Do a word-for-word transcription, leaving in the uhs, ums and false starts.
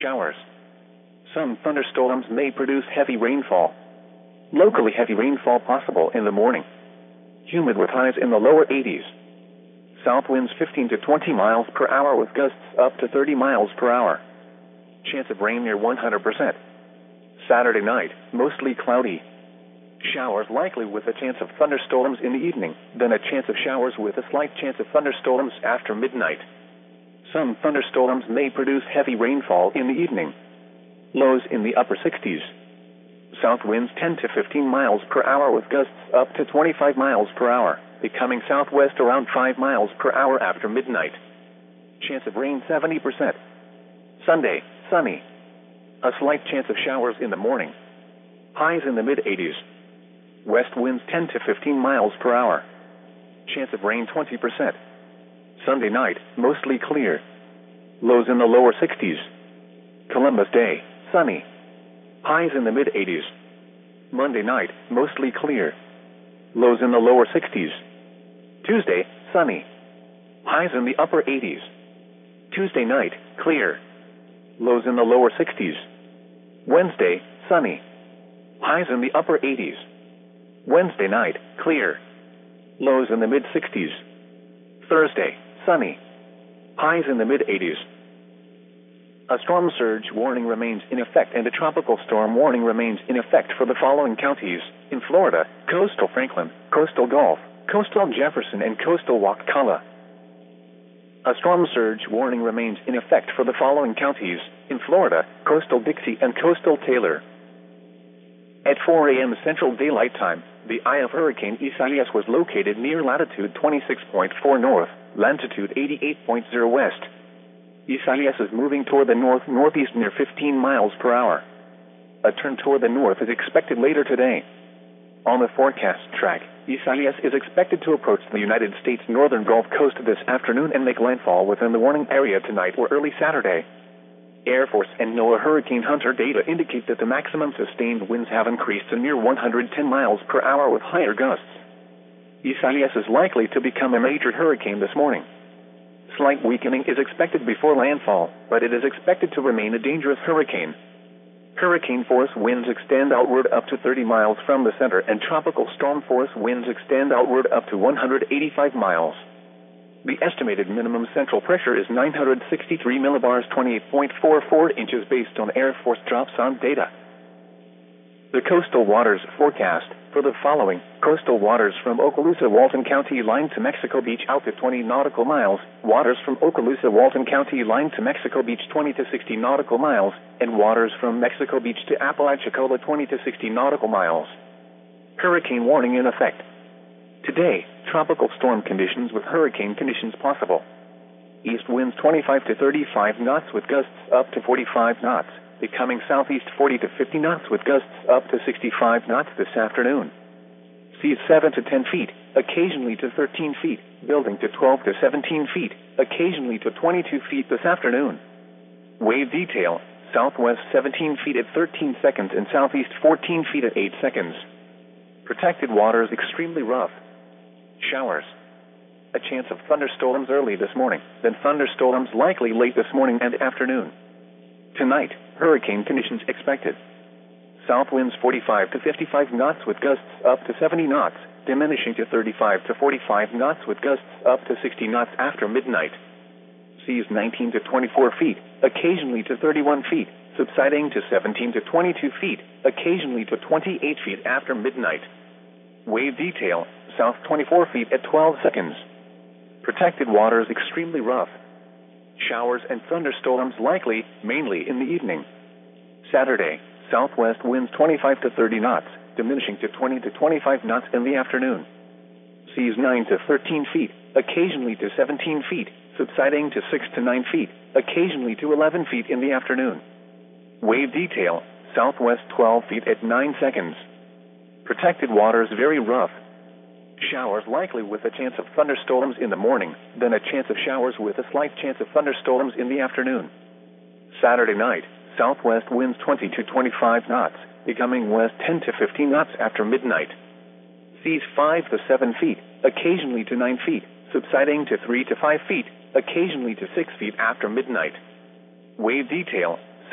Showers. Some thunderstorms may produce heavy rainfall. Locally heavy rainfall possible in the morning. Humid with highs in the lower eighties. South winds fifteen to twenty miles per hour with gusts up to thirty miles per hour. Chance of rain near one hundred percent. Saturday night, mostly cloudy. Showers likely with a chance of thunderstorms in the evening, then a chance of showers with a slight chance of thunderstorms after midnight. Some thunderstorms may produce heavy rainfall in the evening. Lows in the upper sixties. South winds ten to fifteen miles per hour with gusts up to twenty-five miles per hour, becoming southwest around five miles per hour after midnight. Chance of rain seventy percent. Sunday, sunny. A slight chance of showers in the morning. Highs in the mid-eighties. West winds ten to fifteen miles per hour. Chance of rain twenty percent. Sunday night, mostly clear. Lows in the lower sixties. Columbus Day, sunny. Highs in the mid-eighties. Monday night, mostly clear. Lows in the lower sixties. Tuesday, sunny. Highs in the upper eighties. Tuesday night, clear. Lows in the lower sixties. Wednesday, sunny. Highs in the upper eighties. Wednesday night, clear. Lows in the mid-sixties. Thursday, sunny. Highs in the mid-eighties. A storm surge warning remains in effect and a tropical storm warning remains in effect for the following counties in Florida: coastal Franklin, coastal Gulf, coastal Jefferson, and coastal Wakulla. A storm surge warning remains in effect for the following counties in Florida: coastal Dixie and coastal Taylor. At four a.m. Central Daylight Time, the eye of Hurricane Isaias was located near latitude twenty-six point four north, latitude eighty-eight point zero west. Isaias is moving toward the north-northeast near fifteen miles per hour. A turn toward the north is expected later today. On the forecast track, Isaias is expected to approach the United States northern Gulf Coast this afternoon and make landfall within the warning area tonight or early Saturday. Air Force and NOAA Hurricane Hunter data indicate that the maximum sustained winds have increased to near one hundred ten miles per hour with higher gusts. Isaias is likely to become a major hurricane this morning. Slight weakening is expected before landfall, but it is expected to remain a dangerous hurricane. Hurricane force winds extend outward up to thirty miles from the center, and tropical storm force winds extend outward up to one hundred eighty-five miles. The estimated minimum central pressure is nine hundred sixty-three millibars, twenty-eight point four four inches based on Air Force dropsonde data. The coastal waters forecast for the following: coastal waters from Okaloosa, Walton County line to Mexico Beach out to twenty nautical miles, waters from Okaloosa, Walton County line to Mexico Beach twenty to sixty nautical miles, and waters from Mexico Beach to Apalachicola twenty to sixty nautical miles. Hurricane warning in effect. Today, tropical storm conditions with hurricane conditions possible. East winds twenty-five to thirty-five knots with gusts up to forty-five knots. Becoming southeast forty to fifty knots with gusts up to sixty-five knots this afternoon. Seas seven to ten feet, occasionally to thirteen feet, building to twelve to seventeen feet, occasionally to twenty-two feet this afternoon. Wave detail: southwest seventeen feet at thirteen seconds and southeast fourteen feet at eight seconds. Protected waters extremely rough. Showers. A chance of thunderstorms early this morning, then thunderstorms likely late this morning and afternoon. Tonight, hurricane conditions expected. South winds forty-five to fifty-five knots with gusts up to seventy knots, diminishing to thirty-five to forty-five knots with gusts up to sixty knots after midnight. Seas nineteen to twenty-four feet, occasionally to thirty-one feet, subsiding to seventeen to twenty-two feet, occasionally to twenty-eight feet after midnight. Wave detail: south twenty-four feet at twelve seconds. Protected waters extremely rough. Showers and thunderstorms likely, mainly in the evening. Saturday, southwest winds twenty-five to thirty knots, diminishing to twenty to twenty-five knots in the afternoon. Seas nine to thirteen feet, occasionally to seventeen feet, subsiding to six to nine feet, occasionally to eleven feet in the afternoon. Wave detail: southwest twelve feet at nine seconds. Protected waters very rough. Showers likely with a chance of thunderstorms in the morning, then a chance of showers with a slight chance of thunderstorms in the afternoon. Saturday night, southwest winds twenty to twenty-five knots, becoming west ten to fifteen knots after midnight. Seas five to seven feet, occasionally to nine feet, subsiding to three to five feet, occasionally to six feet after midnight. Wave detail: